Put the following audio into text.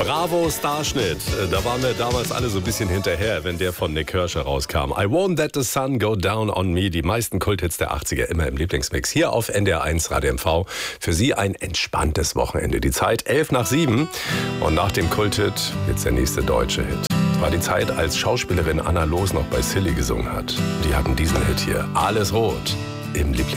Bravo Starschnitt. Da waren wir damals alle so ein bisschen hinterher, wenn der von Nick Kershaw rauskam. I won't let the sun go down on me. Die meisten Kulthits der 80er immer im Lieblingsmix. Hier auf NDR1 Radio MV. Für Sie ein entspanntes Wochenende. Die Zeit 6:11. Und nach dem Kulthit jetzt der nächste deutsche Hit. Das war die Zeit, als Schauspielerin Anna Loos noch bei Silly gesungen hat. Die hatten diesen Hit hier. Alles rot im Lieblingsmix.